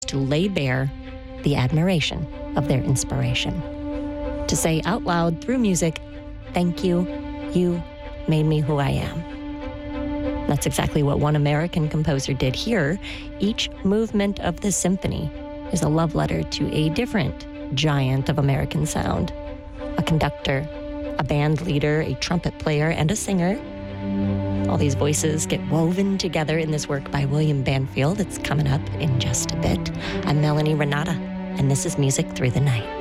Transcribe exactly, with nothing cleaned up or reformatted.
to lay bare the admiration of their inspiration. To say out loud through music, thank you, you made me who I am. That's exactly what one American composer did here. Each movement of the symphony is a love letter to a different giant of American sound. A conductor, a band leader, a trumpet player, and a singer. All these voices get woven together in this work by William Banfield. It's coming up in just a bit. I'm Melanie Renata, and this is Music Through the Night.